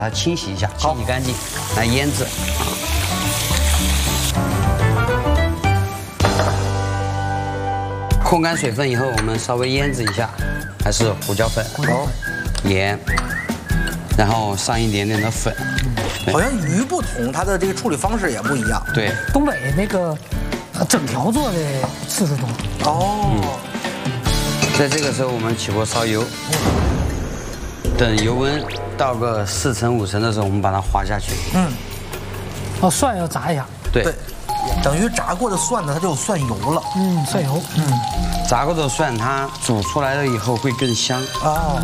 把它清洗一下，清洗干净，来腌制。控干水分以后，我们稍微腌制一下，还是胡椒粉、盐，然后上一点点的粉。 好像鱼不同，它的这个处理方式也不一样。 对， 东北那个整条做的次数多。 哦， 在这个时候我们起锅烧油，等油温到个4成5成的时候，我们把它滑下去。 哦，蒜要炸一下。 对， 等于炸过的蒜呢，它就有蒜油了。 蒜油。 炸过的蒜它煮出来了以后会更香。 哦。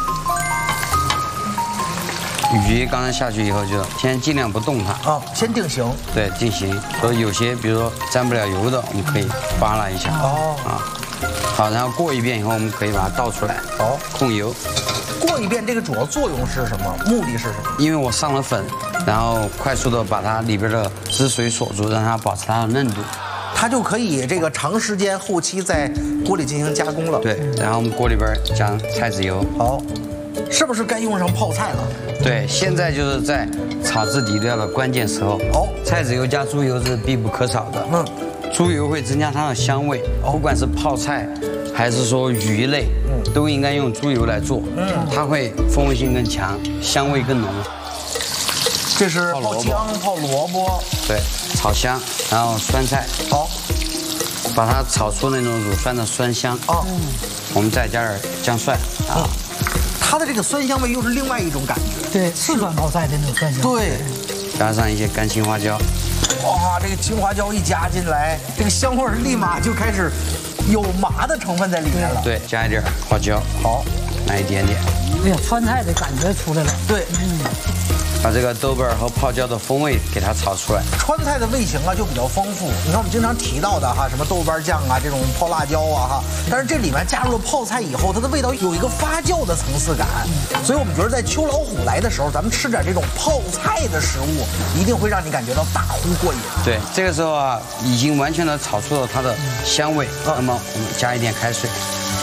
鱼刚才下去以后就先尽量不动它。 啊，先定型。 对，定型。所以有些比如说沾不了油的，我们可以扒拉一下。好，然后过一遍以后，我们可以把它倒出来。控油。 过一遍这个主要作用是什么？目的是什么？ 因为我上了粉，然后快速的把它里边的汁水锁住，让它保持它的嫩度。 它就可以这个长时间后期在锅里进行加工了。 对，然后我们锅里边加菜籽油。 好，是不是该用上泡菜了？ 对，现在就是在炒制底料的关键时候。菜籽油加猪油是必不可少的。猪油会增加它的香味，不管是泡菜还是说鱼类，都应该用猪油来做。它会风味性更强，香味更浓。 这是泡姜、泡萝卜。 对，炒香，然后酸菜。好，把它炒出那种乳酸的酸香。我们再加点姜蒜。 它的这个酸香味又是另外一种感觉。 对，四川泡菜的那种酸香。 对， 加上一些干青花椒。 哇，这个青花椒一加进来，这个香味儿立马就开始有麻的成分在里面了。 对，加一点花椒。好，来一点点。 哎呀，川菜的感觉出来了。 对， 把这个豆瓣和泡椒的风味给它炒出来。 川菜的味型啊就比较丰富，你看我们经常提到的哈，什么豆瓣酱啊，这种泡辣椒啊哈，但是这里面加入了泡菜以后，它的味道有一个发酵的层次感，所以我们觉得在秋老虎来的时候，咱们吃点这种泡菜的食物，一定会让你感觉到大呼过瘾。 对，这个时候啊，已经完全的炒出了它的香味，那么我们加一点开水。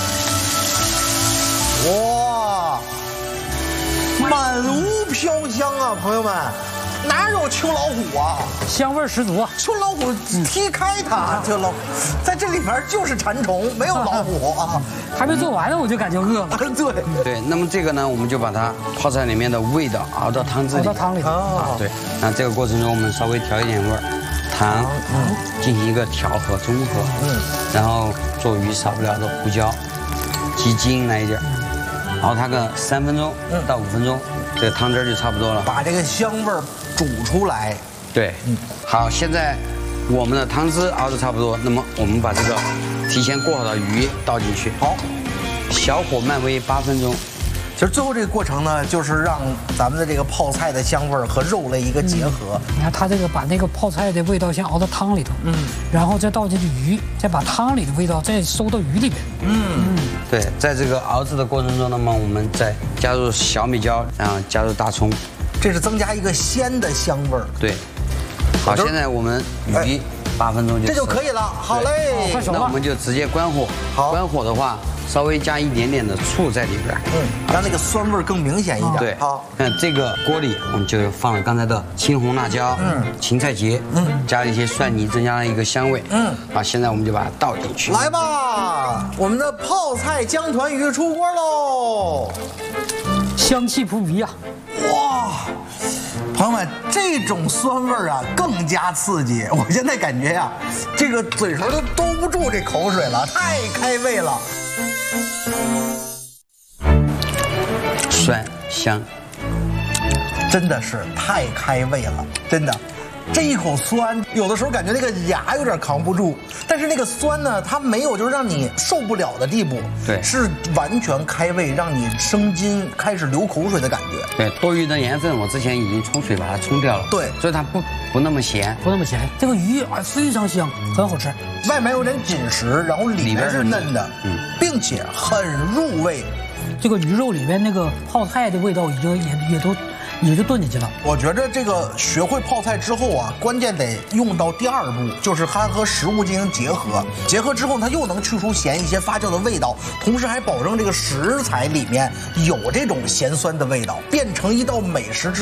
哇，满屋飘香啊，朋友们！哪有秋老虎啊？ 香味十足啊！ 秋老虎踢开它，这老在这里边就是馋虫，没有老虎啊。 还没做完呢，我就感觉饿了。 对，那么这个呢，我们就把它泡菜里面的味道熬到汤汁里。 熬到汤里啊，对。那这个过程中，我们稍微调一点味儿，糖，进行一个调和中和。然后做鱼少不了的胡椒、鸡精来一点，熬它个3分钟到5分钟。这个汤汁就差不多了， 把这个香味儿煮出来。 对，好，现在我们的汤汁熬得差不多，那么我们把这个提前过好的鱼倒进去。好，小火慢煨8分钟。 其实最后这个过程呢，就是让咱们的这个泡菜的香味儿和肉类一个结合。 你看它这个把那个泡菜的味道先熬到汤里头，然后再倒进去鱼，再把汤里的味道再收到鱼里边。 对，在这个熬制的过程中，那么我们再加入小米椒，然后加入大葱， 这是增加一个鲜的香味儿。 对，好，现在我们鱼8分钟这就可以了。好嘞， 那我们就直接关火。好，关火的话，稍微加一点点的醋在里边， 让那个酸味更明显一点。 对，好，那这个锅里我们就放了刚才的青红辣椒，芹菜节，加了一些蒜泥，增加了一个香味。好，现在我们就把它倒进去。 来吧，我们的泡菜姜团鱼出锅喽， 香气扑鼻啊！ 哇！朋友们，这种酸味儿啊更加刺激。我现在感觉呀，这个嘴唇都兜不住这口水了，太开胃了。 酸香， 真的是太开胃了，真的。这一口酸，有的时候感觉那个牙有点扛不住，但是那个酸呢，它没有就是让你受不了的地步， 对， 是完全开胃，让你生津开始流口水的感觉。 对，多余的盐分我之前已经冲水把它冲掉了， 对， 所以它不那么咸， 不那么咸。这个鱼啊非常香，很好吃， 外面有点紧实，然后里面是嫩的，并且很入味。 这个鱼肉里面那个泡菜的味道已经也就炖进去了。 我觉着这个学会泡菜之后啊，关键得用到第2步，就是它和食物进行结合。结合之后，它又能去除咸一些发酵的味道，同时还保证这个食材里面有这种咸酸的味道，变成一道美食之